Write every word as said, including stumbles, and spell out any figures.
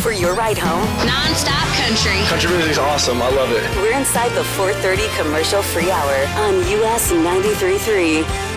for your ride home. Non-stop country. Country music's awesome. I love it. We're inside the four thirty commercial free hour on U S ninety-three point three.